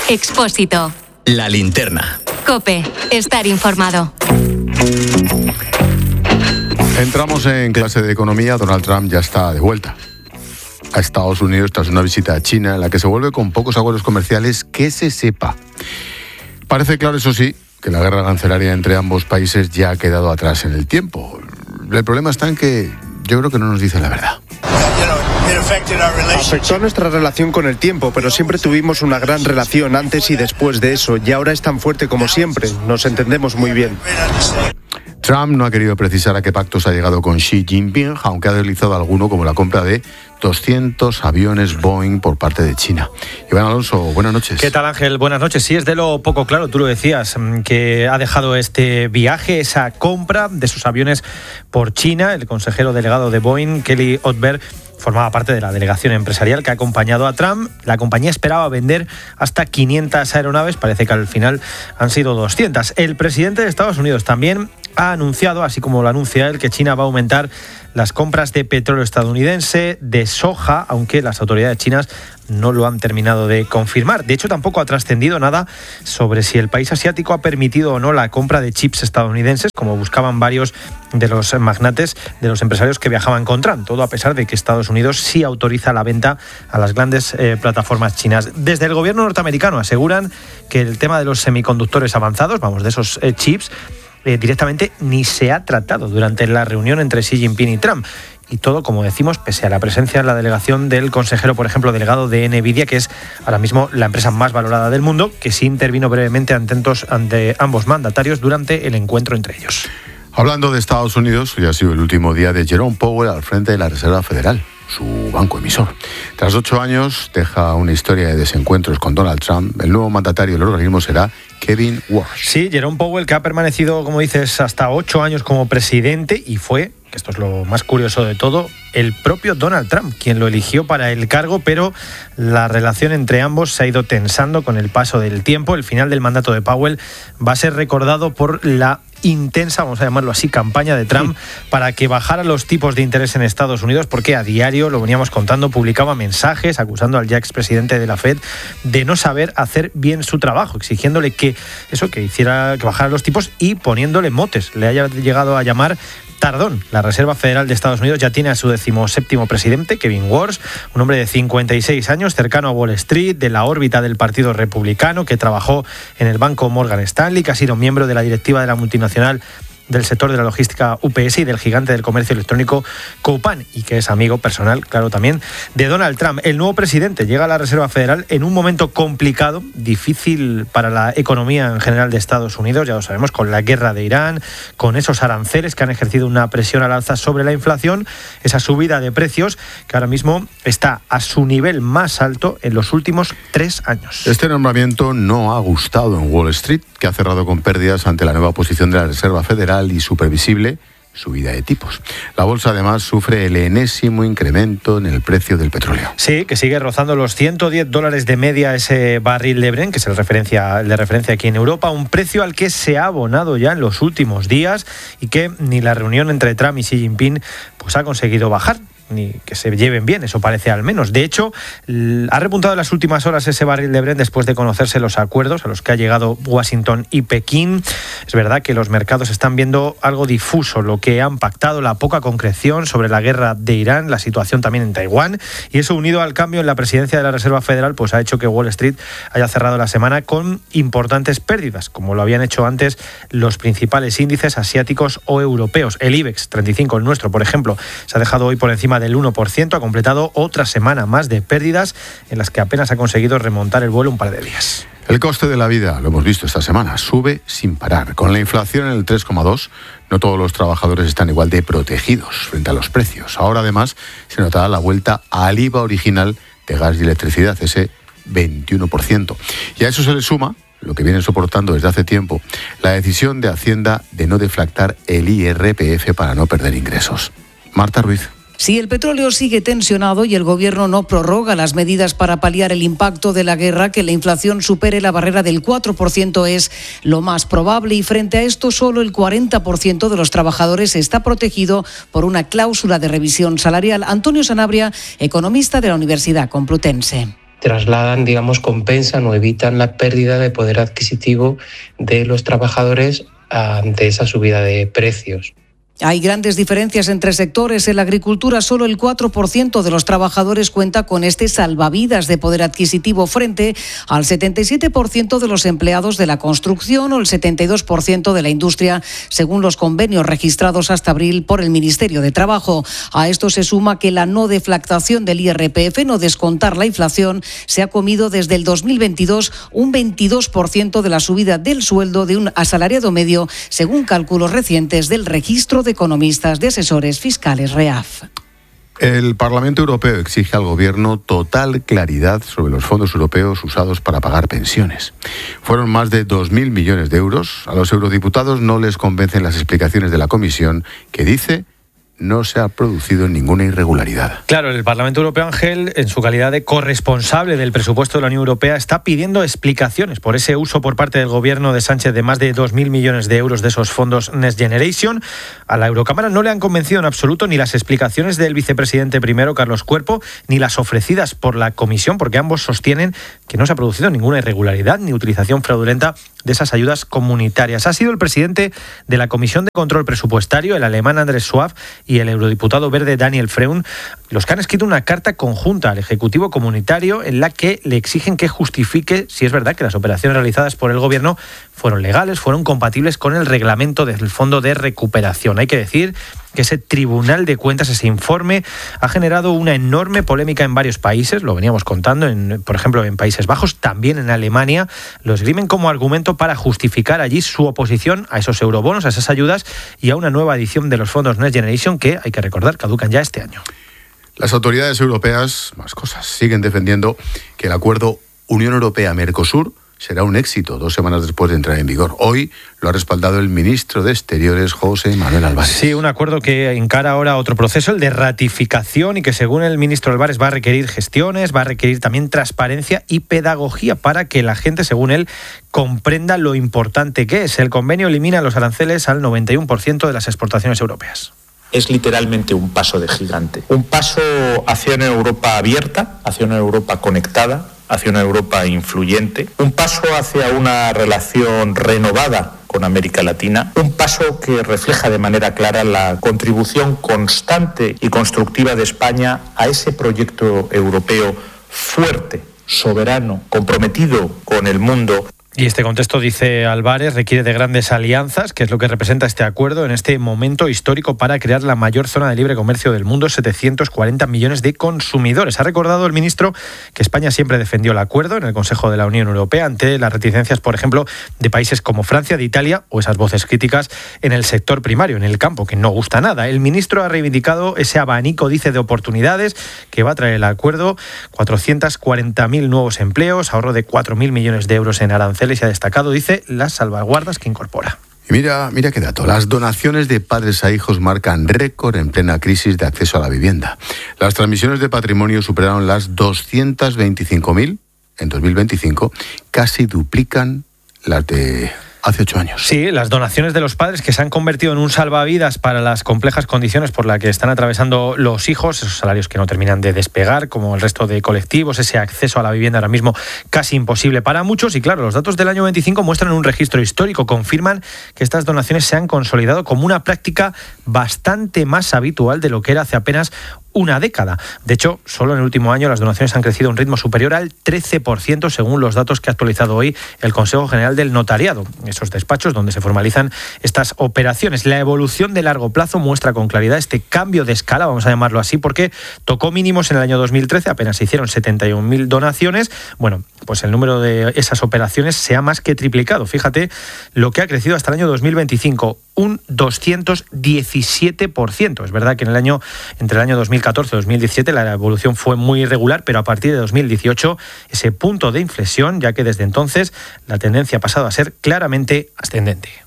Expósito. La linterna. COPE. Estar informado. Entramos en clase de economía. Donald Trump ya está de vuelta a Estados Unidos tras una visita a China en la que se vuelve con pocos acuerdos comerciales que se sepa. Parece claro, eso sí, que la guerra arancelaria entre ambos países ya ha quedado atrás en el tiempo. El problema está en que yo creo que no nos dice la verdad. Afectó a nuestra relación con el tiempo, pero siempre tuvimos una gran relación antes y después de eso, y ahora es tan fuerte como siempre. Nos entendemos muy bien. Trump no ha querido precisar a qué pactos ha llegado con Xi Jinping, aunque ha deslizado alguno como la compra de 200 aviones Boeing por parte de China. Iván Alonso, buenas noches. ¿Qué tal, Ángel? Buenas noches. Sí, es de lo poco claro, tú lo decías, que ha dejado este viaje, esa compra de sus aviones por China. El consejero delegado de Boeing, Kelly Ortberg, formaba parte de la delegación empresarial que ha acompañado a Trump. La compañía esperaba vender hasta 500 aeronaves, parece que al final han sido 200. El presidente de Estados Unidos también ha anunciado, así como lo anuncia él, que China va a aumentar las compras de petróleo estadounidense, de soja, aunque las autoridades chinas no lo han terminado de confirmar. De hecho, tampoco ha trascendido nada sobre si el país asiático ha permitido o no la compra de chips estadounidenses, como buscaban varios de los magnates, de los empresarios que viajaban con Trump. Todo a pesar de que Estados Unidos sí autoriza la venta a las grandes plataformas chinas. Desde el gobierno norteamericano aseguran que el tema de los semiconductores avanzados, de esos chips, directamente ni se ha tratado durante la reunión entre Xi Jinping y Trump. Y todo, como decimos, pese a la presencia en la delegación del consejero, por ejemplo, delegado de Nvidia, que es ahora mismo la empresa más valorada del mundo, que sí intervino brevemente ante ambos mandatarios durante el encuentro entre ellos. Hablando de Estados Unidos, hoy ha sido el último día de Jerome Powell al frente de la Reserva Federal, su banco emisor. Tras 8 años, deja una historia de desencuentros con Donald Trump. El nuevo mandatario del organismo será Kevin Warsh. Sí, Jerome Powell, que ha permanecido, como dices, hasta 8 años como presidente y fue, que esto es lo más curioso de todo, el propio Donald Trump quien lo eligió para el cargo, pero la relación entre ambos se ha ido tensando con el paso del tiempo. El final del mandato de Powell va a ser recordado por la intensa, vamos a llamarlo así, campaña de Trump para que bajara los tipos de interés en Estados Unidos, porque a diario, lo veníamos contando, publicaba mensajes acusando al ya expresidente de la Fed de no saber hacer bien su trabajo, exigiéndole que bajara los tipos y poniéndole motes. Le haya llegado a llamar tardón. La Reserva Federal de Estados Unidos ya tiene a su 17º presidente, Kevin Warsh, un hombre de 56 años, cercano a Wall Street, de la órbita del Partido Republicano, que trabajó en el banco Morgan Stanley, que ha sido miembro de la directiva de la multinacional del sector de la logística UPS y del gigante del comercio electrónico Coupang, y que es amigo personal, claro, también de Donald Trump. El nuevo presidente llega a la Reserva Federal en un momento complicado, difícil para la economía en general de Estados Unidos, ya lo sabemos, con la guerra de Irán, con esos aranceles que han ejercido una presión al alza sobre la inflación, esa subida de precios que ahora mismo está a su nivel más alto en los últimos 3 años. Este nombramiento no ha gustado en Wall Street, que ha cerrado con pérdidas ante la nueva posición de la Reserva Federal y su previsible subida de tipos. La bolsa además sufre el enésimo incremento en el precio del petróleo. Sí, que sigue rozando los $110 de media ese barril de Brent, que es el de referencia aquí en Europa, un precio al que se ha abonado ya en los últimos días y que ni la reunión entre Trump y Xi Jinping pues ha conseguido bajar, ni que se lleven bien, eso parece al menos. De hecho, ha repuntado en las últimas horas ese barril de Brent después de conocerse los acuerdos a los que ha llegado Washington y Pekín. Es verdad que los mercados están viendo algo difuso lo que han pactado, la poca concreción sobre la guerra de Irán, la situación también en Taiwán, y eso unido al cambio en la presidencia de la Reserva Federal pues ha hecho que Wall Street haya cerrado la semana con importantes pérdidas, como lo habían hecho antes los principales índices asiáticos o europeos. El IBEX 35, el nuestro, por ejemplo, se ha dejado hoy por encima del 1%, ha completado otra semana más de pérdidas en las que apenas ha conseguido remontar el vuelo un par de días. El coste de la vida, lo hemos visto esta semana, sube sin parar. Con la inflación en el 3,2%, no todos los trabajadores están igual de protegidos frente a los precios. Ahora además se notará la vuelta al IVA original de gas y electricidad, ese 21%. Y a eso se le suma lo que vienen soportando desde hace tiempo, la decisión de Hacienda de no deflactar el IRPF para no perder ingresos. Marta Ruiz. Si el petróleo sigue tensionado y el gobierno no prorroga las medidas para paliar el impacto de la guerra, que la inflación supere la barrera del 4% es lo más probable, y frente a esto solo el 40% de los trabajadores está protegido por una cláusula de revisión salarial. Antonio Sanabria, economista de la Universidad Complutense. trasladan, compensan o evitan la pérdida de poder adquisitivo de los trabajadores ante esa subida de precios. Hay grandes diferencias entre sectores. En la agricultura, solo el 4% de los trabajadores cuenta con este salvavidas de poder adquisitivo frente al 77% de los empleados de la construcción o el 72% de la industria, según los convenios registrados hasta abril por el Ministerio de Trabajo. A esto se suma que la no deflactación del IRPF, no descontar la inflación, se ha comido desde el 2022 un 22% de la subida del sueldo de un asalariado medio, según cálculos recientes del Registro de Economistas de Asesores Fiscales REAF. El Parlamento Europeo exige al Gobierno total claridad sobre los fondos europeos usados para pagar pensiones. Fueron más de 2.000 millones de euros. A los eurodiputados no les convencen las explicaciones de la Comisión, que dice no se ha producido ninguna irregularidad. Claro, el Parlamento Europeo, Ángel, en su calidad de corresponsable del presupuesto de la Unión Europea, está pidiendo explicaciones por ese uso por parte del gobierno de Sánchez de más de 2.000 millones de euros de esos fondos Next Generation. A la Eurocámara no le han convencido en absoluto ni las explicaciones del vicepresidente primero, Carlos Cuerpo, ni las ofrecidas por la Comisión, porque ambos sostienen que no se ha producido ninguna irregularidad ni utilización fraudulenta de esas ayudas comunitarias. Ha sido el presidente de la Comisión de Control Presupuestario, el alemán Andrés Schwab, y el eurodiputado verde Daniel Freund, los que han escrito una carta conjunta al Ejecutivo Comunitario en la que le exigen que justifique si es verdad que las operaciones realizadas por el Gobierno fueron legales, fueron compatibles con el reglamento del Fondo de Recuperación. Hay que decir que ese Tribunal de Cuentas, ese informe, ha generado una enorme polémica en varios países, lo veníamos contando, por ejemplo en Países Bajos, también en Alemania, lo esgrimen como argumento para justificar allí su oposición a esos eurobonos, a esas ayudas y a una nueva edición de los fondos Next Generation que, hay que recordar, caducan ya este año. Las autoridades europeas, más cosas, siguen defendiendo que el acuerdo Unión Europea-Mercosur será un éxito 2 semanas después de entrar en vigor. Hoy lo ha respaldado el ministro de Exteriores, José Manuel Álvarez. Sí, un acuerdo que encara ahora otro proceso, el de ratificación, y que según el ministro Álvarez va a requerir gestiones, va a requerir también transparencia y pedagogía para que la gente, según él, comprenda lo importante que es. El convenio elimina los aranceles al 91% de las exportaciones europeas. Es literalmente un paso de gigante. Un paso hacia una Europa abierta, hacia una Europa conectada, hacia una Europa influyente, un paso hacia una relación renovada con América Latina, un paso que refleja de manera clara la contribución constante y constructiva de España a ese proyecto europeo fuerte, soberano, comprometido con el mundo. Y este contexto, dice Álvarez, requiere de grandes alianzas, que es lo que representa este acuerdo en este momento histórico para crear la mayor zona de libre comercio del mundo, 740 millones de consumidores. Ha recordado el ministro que España siempre defendió el acuerdo en el Consejo de la Unión Europea ante las reticencias, por ejemplo, de países como Francia, de Italia, o esas voces críticas en el sector primario, en el campo, que no gusta nada. El ministro ha reivindicado ese abanico, dice, de oportunidades que va a traer el acuerdo: 440.000 nuevos empleos, ahorro de 4.000 millones de euros en aranceles, y ha destacado, dice, las salvaguardas que incorpora. Y mira qué dato. Las donaciones de padres a hijos marcan récord en plena crisis de acceso a la vivienda. Las transmisiones de patrimonio superaron las 225.000 en 2025, casi duplican las de hace 8 años. Sí, las donaciones de los padres que se han convertido en un salvavidas para las complejas condiciones por las que están atravesando los hijos, esos salarios que no terminan de despegar, como el resto de colectivos, ese acceso a la vivienda ahora mismo casi imposible para muchos. Y claro, los datos del año 25 muestran un registro histórico, confirman que estas donaciones se han consolidado como una práctica bastante más habitual de lo que era hace apenas una década. De hecho, solo en el último año las donaciones han crecido a un ritmo superior al 13%, según los datos que ha actualizado hoy el Consejo General del Notariado, esos despachos donde se formalizan estas operaciones. La evolución de largo plazo muestra con claridad este cambio de escala, vamos a llamarlo así, porque tocó mínimos en el año 2013, apenas se hicieron 71.000 donaciones. Bueno, pues el número de esas operaciones se ha más que triplicado. Fíjate lo que ha crecido hasta el año 2025, un 217%. Es verdad que entre el año 2014 y 2017 la evolución fue muy irregular, pero a partir de 2018 ese punto de inflexión, ya que desde entonces la tendencia ha pasado a ser claramente ascendente.